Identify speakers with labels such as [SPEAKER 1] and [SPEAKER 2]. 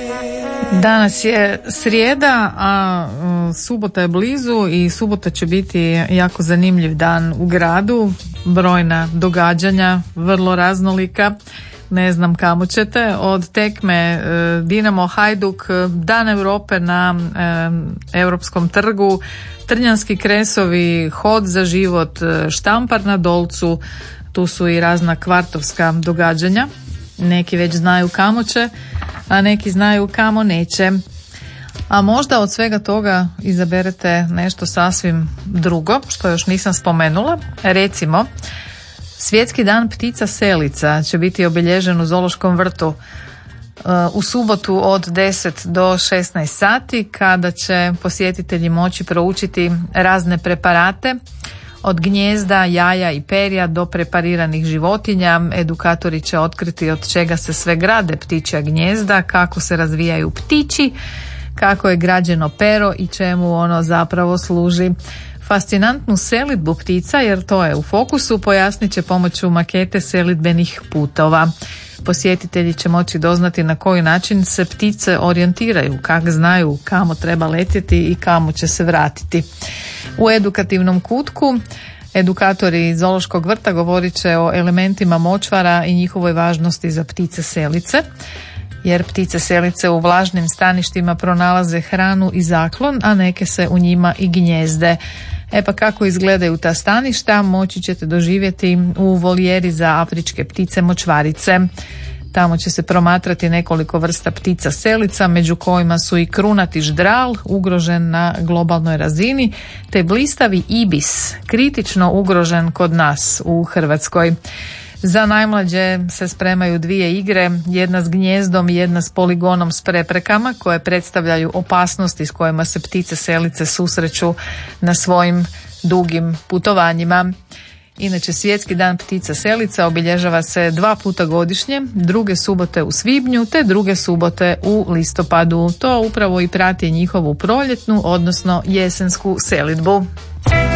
[SPEAKER 1] Danas je srijeda, a subota je blizu i subota će biti jako zanimljiv dan u gradu. Brojna događanja, vrlo raznolika. Ne znam kamo ćete. Od tekme Dinamo Hajduk, Dan Europe na Europskom trgu, Trnjanski kresovi, Hod za život, Štampar na Dolcu. Tu su i razna kvartovska događanja. Neki već znaju kamo će, a neki znaju kamo neće. A možda od svega toga izaberete nešto sasvim drugo, što još nisam spomenula. Recimo, Svjetski dan ptica selica će biti obilježen u Zoološkom vrtu u subotu od 10 do 16 sati, kada će posjetitelji moći proučiti razne preparate, od gnijezda, jaja i perja do prepariranih životinja. Edukatori će otkriti od čega se sve grade ptičja gnijezda, kako se razvijaju ptići, kako je građeno pero i čemu ono zapravo služi. Fascinantnu selidbu ptica, jer to je u fokusu, pojasnit će pomoću makete selidbenih putova. Posjetitelji će moći doznati na koji način se ptice orijentiraju, kako znaju kamo treba letjeti i kamo će se vratiti. U edukativnom kutku edukatori iz Zoološkog vrta govorit će o elementima močvara i njihovoj važnosti za ptice selice, jer ptice selice u vlažnim staništima pronalaze hranu i zaklon, a neke se u njima i gnjezde. Pa kako izgledaju ta staništa moći ćete doživjeti u volijeri za afričke ptice močvarice. Tamo će se promatrati nekoliko vrsta ptica selica, među kojima su i krunati ždral, ugrožen na globalnoj razini, te blistavi ibis, kritično ugrožen kod nas u Hrvatskoj. Za najmlađe se spremaju dvije igre, jedna s gnjezdom i jedna s poligonom s preprekama, koje predstavljaju opasnosti s kojima se ptice selice susreću na svojim dugim putovanjima. Inače, Svjetski dan ptica selica obilježava se 2 puta godišnje, druge subote u svibnju te druge subote u listopadu. To upravo i prati njihovu proljetnu, odnosno jesensku selidbu.